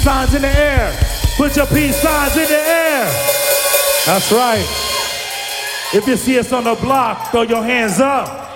Signs in the air. Put your peace signs in the air. That's right. If you see us on the block, throw your hands up.